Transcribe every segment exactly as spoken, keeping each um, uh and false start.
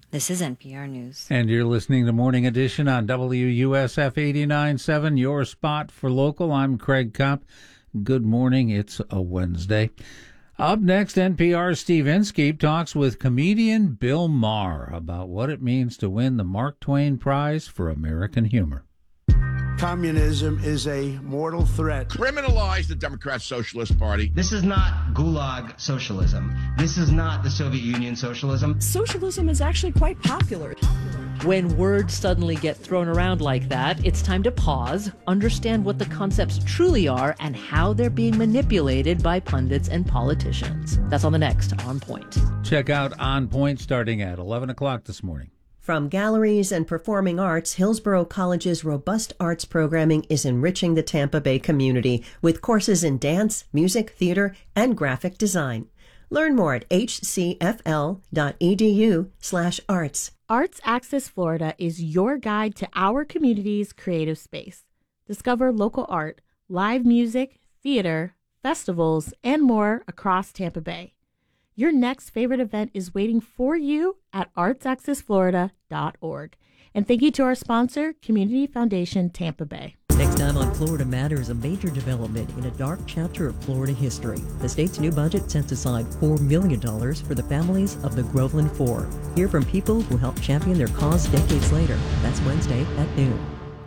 This is N P R News. And you're listening to Morning Edition on W U S F eighty-nine point seven, your spot for local. I'm Craig Kopp. Good morning. It's a Wednesday. Up next, N P R's Steve Inskeep talks with comedian Bill Maher about what it means to win the Mark Twain Prize for American Humor. Communism is a mortal threat. Criminalize the Democrat Socialist Party. This is not Gulag socialism. This is not the Soviet Union socialism. Socialism is actually quite popular. When words suddenly get thrown around like that, it's time to pause, understand what the concepts truly are, and how they're being manipulated by pundits and politicians. That's on the next On Point. Check out On Point starting at eleven o'clock this morning. From galleries and performing arts, Hillsborough College's robust arts programming is enriching the Tampa Bay community with courses in dance, music, theater, and graphic design. Learn more at h c f l dot e d u slash arts. Arts Access Florida is your guide to our community's creative space. Discover local art, live music, theater, festivals, and more across Tampa Bay. Your next favorite event is waiting for you at arts access florida dot org. And thank you to our sponsor, Community Foundation Tampa Bay. Next time on Florida Matters, a major development in a dark chapter of Florida history. The state's new budget sets aside four million dollars for the families of the Groveland Four. Hear from people who helped champion their cause decades later. That's Wednesday at noon.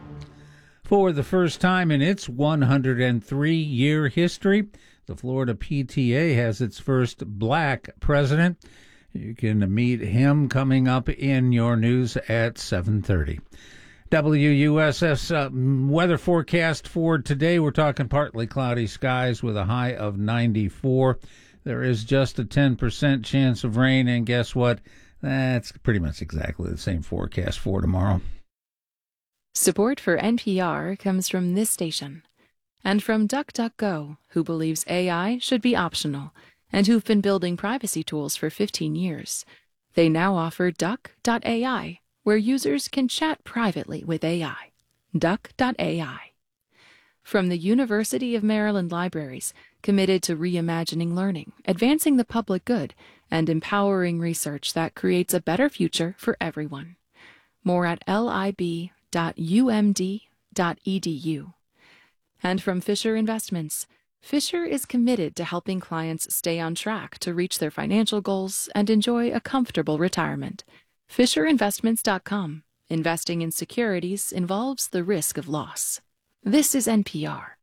For the first time in its one hundred three-year history, the Florida P T A has its first black president. You can meet him coming up in your news at seven thirty. W U S F's uh, weather forecast for today, we're talking partly cloudy skies with a high of ninety-four. There is just a ten percent chance of rain, and guess what? That's pretty much exactly the same forecast for tomorrow. Support for N P R comes from this station and from DuckDuckGo, who believes A I should be optional and who've been building privacy tools for fifteen years. They now offer duck dot A I, where users can chat privately with A I. duck dot A I. From the University of Maryland Libraries, committed to reimagining learning, advancing the public good, and empowering research that creates a better future for everyone. More at lib dot u m d dot e d u. And from Fisher Investments, Fisher is committed to helping clients stay on track to reach their financial goals and enjoy a comfortable retirement. Fisher Investments dot com. Investing in securities involves the risk of loss. This is N P R.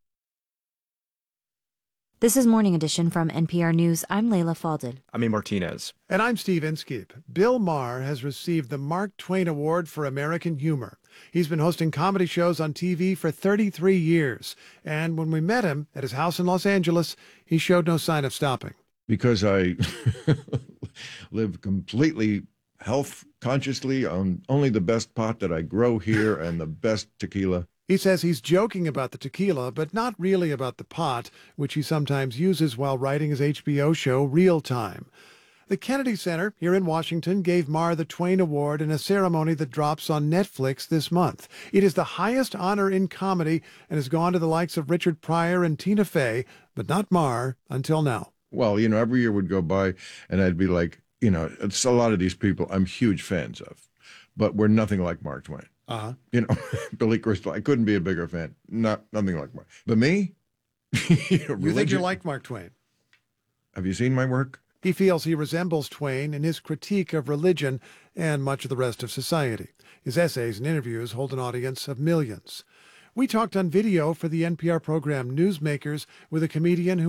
This is Morning Edition from N P R News. I'm Layla Faldin. I'm A. Martinez. And I'm Steve Inskeep. Bill Maher has received the Mark Twain Award for American Humor. He's been hosting comedy shows on T V for thirty-three years. And when we met him at his house in Los Angeles, he showed no sign of stopping. Because I live completely health consciously on only the best pot that I grow here and the best tequila. He says he's joking about the tequila, but not really about the pot, which he sometimes uses while writing his H B O show Real Time. The Kennedy Center here in Washington gave Maher the Twain Award in a ceremony that drops on Netflix this month. It is the highest honor in comedy and has gone to the likes of Richard Pryor and Tina Fey, but not Maher until now. Well, you know, every year would go by and I'd be like, you know, it's a lot of these people I'm huge fans of, but we're nothing like Mark Twain. Uh-huh. You know, Billy Crystal, I couldn't be a bigger fan. Not nothing like Mark. But me? you, know, you think you like Mark Twain? Have you seen my work? He feels he resembles Twain in his critique of religion and much of the rest of society. His essays and interviews hold an audience of millions. We talked on video for the N P R program Newsmakers with a comedian who